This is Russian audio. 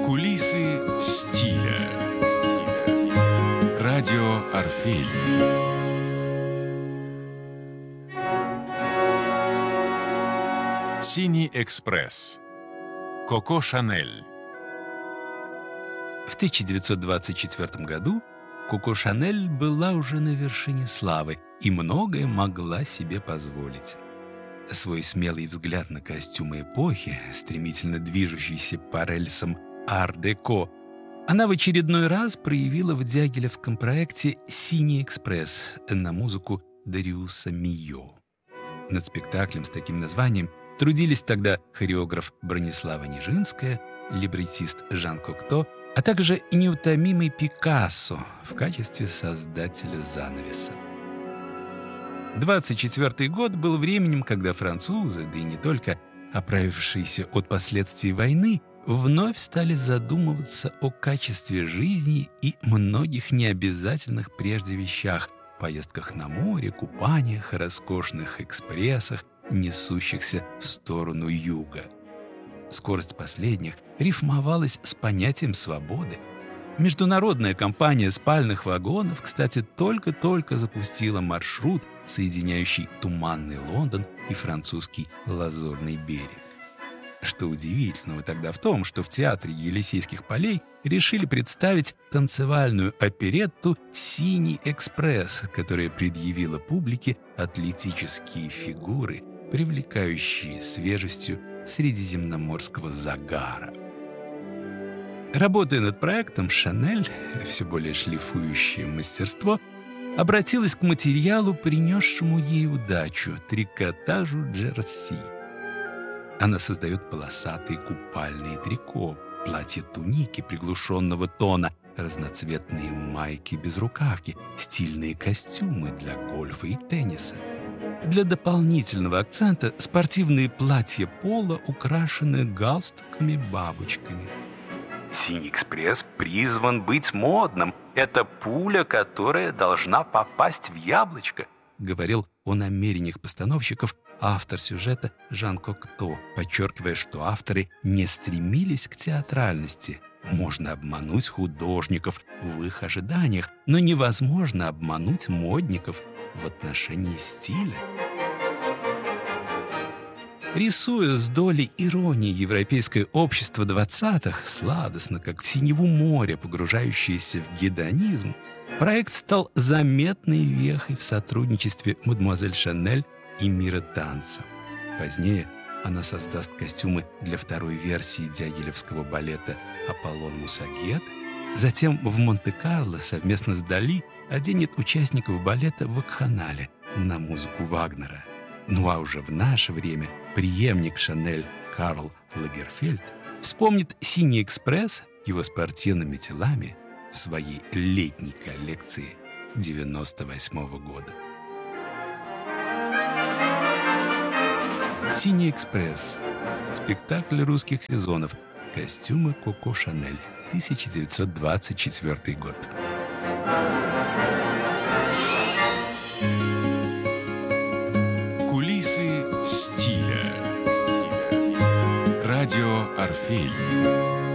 Кулисы стиля. Радио Орфей. Синий экспресс. Коко Шанель. В 1924 году Коко Шанель была уже на вершине славы и многое могла себе позволить. Свой смелый взгляд на костюмы эпохи, стремительно движущийся по рельсам ар-деко, она в очередной раз проявила в дягилевском проекте «Синий экспресс» на музыку Дариуса Мийо. Над спектаклем с таким названием трудились тогда хореограф Бронислава Нижинская, либретист Жан Кокто, а также неутомимый Пикассо в качестве создателя занавеса. 24-й год был временем, когда французы, да и не только, оправившиеся от последствий войны, вновь стали задумываться о качестве жизни и многих необязательных прежде вещах — поездках на море, купаниях, роскошных экспрессах, несущихся в сторону юга. Скорость последних рифмовалась с понятием свободы. Международная компания спальных вагонов, кстати, только-только запустила маршрут, соединяющий туманный Лондон и французский Лазурный берег. Что удивительного тогда в том, что в театре Елисейских полей решили представить танцевальную оперетту «Синий экспресс», которая предъявила публике атлетические фигуры, привлекающие свежестью средиземноморского загара. Работая над проектом, Шанель, все более шлифующее мастерство, обратилась к материалу, принесшему ей удачу — трикотажу джерси. Она создает полосатые купальные трико, платья-туники приглушенного тона, разноцветные майки-безрукавки, стильные костюмы для гольфа и тенниса. Для дополнительного акцента спортивные платья поло, украшенные галстуками-бабочками. «Синий экспресс призван быть модным. Это пуля, которая должна попасть в яблочко», — говорил о намерениях постановщиков автор сюжета Жан Кокто, подчеркивая, что авторы не стремились к театральности. Можно обмануть художников в их ожиданиях, но невозможно обмануть модников в отношении стиля. Рисуя с долей иронии европейское общество 20-х, сладостно, как в синеву море, погружающееся в гедонизм, проект стал заметной вехой в сотрудничестве мадемуазель Шанель и мира танца. Позднее она создаст костюмы для второй версии дягилевского балета «Аполлон Мусагет». Затем в Монте-Карло совместно с Дали оденет участников балета в вакханале на музыку Вагнера. Ну а уже в наше время преемник Шанель Карл Лагерфельд вспомнит «Синий экспресс» его спортивными телами в своей летней коллекции 1998 года. «Синий экспресс» — спектакль русских сезонов, костюмы Коко Шанель, 1924 год. Кулисы стиля. Радио Орфей.